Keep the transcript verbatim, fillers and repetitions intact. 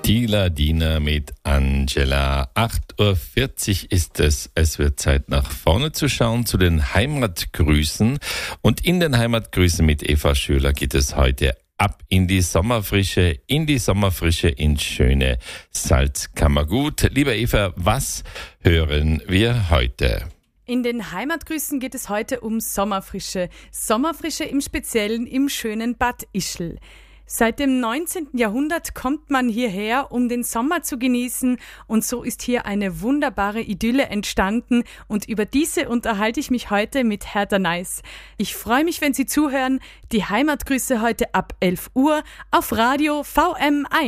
Die Ladina mit Angela. acht Uhr vierzig ist es. Es wird Zeit, nach vorne zu schauen, zu den Heimatgrüßen. Und in den Heimatgrüßen mit Eva Schöler geht es heute ab in die Sommerfrische, in die Sommerfrische ins schöne Salzkammergut. Lieber Eva, was hören wir heute? In den Heimatgrüßen geht es heute um Sommerfrische. Sommerfrische im Speziellen im schönen Bad Ischl. Seit dem neunzehnten Jahrhundert kommt man hierher, um den Sommer zu genießen, und so ist hier eine wunderbare Idylle entstanden, und über diese unterhalte ich mich heute mit Hertha Neiss. Ich freue mich, wenn Sie zuhören. Die Heimatgrüße heute ab elf Uhr auf Radio V M eins.